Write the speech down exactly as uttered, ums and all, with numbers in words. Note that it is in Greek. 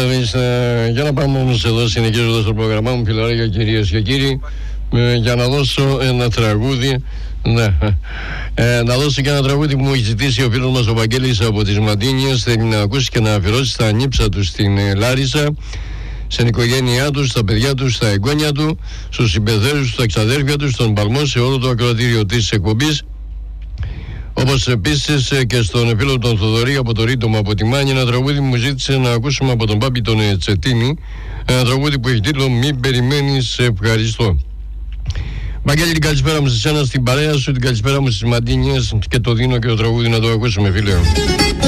καταλαβαίνεις. Ε, για να πάμε όμως εδώ συνεχίζοντας το πρόγραμμά μου, φιλαράκια, κυρίες και κύριοι, ε, για να δώσω ένα τραγούδι. Ναι. Ε, να δώσω και ένα τραγούδι που μου έχει ζητήσει ο φίλος μας ο Βαγγέλης από τις Μαντίνιες. Θέλει να ακούσει και να αφιερώσει στα νύψα του στην ε, Λάρισα, στην οικογένειά του, στα παιδιά του, στα εγγόνια του, στους συμπεθέρους του, στα ξαδέρφια του, στον παλμό, σε όλο το ακροατήριο της εκπομπής. Όπως επίσης και στον φίλο τον Θοδωρή από το Ρίτομα από τη Μάνη, ένα τραγούδι που μου ζήτησε να ακούσουμε από τον Πάπη τον Τσετίνη, ένα τραγούδι που έχει τίτλο «Μη περιμένεις, ευχαριστώ». Βαγγέλη, την καλησπέρα μου σε εσένα, στην παρέα σου, την καλησπέρα μου στις Μαντίνιες και το δίνω και το τραγούδι να το ακούσουμε, φίλε.